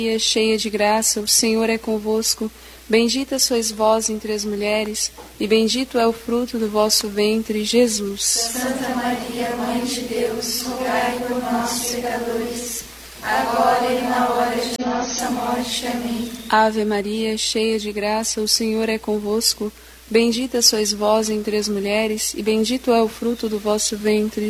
Maria, cheia de graça, o Senhor é convosco. Bendita sois vós entre as mulheres, e bendito é o fruto do vosso ventre, Jesus. Santa Maria, Mãe de Deus, rogai por nós, pecadores, agora e na hora de nossa morte. Amém. Ave Maria, cheia de graça, o Senhor é convosco. Bendita sois vós entre as mulheres, e bendito é o fruto do vosso ventre,